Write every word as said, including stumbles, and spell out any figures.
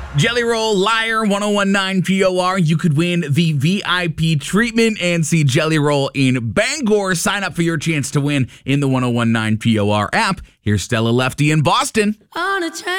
Jelly Roll, Liar, ten nineteen P O R. You could win the V I P treatment and see Jelly Roll in Bangor. Sign up for your chance to win in the ten nineteen P O R app. Here's Stella Lefty in Boston. On a train.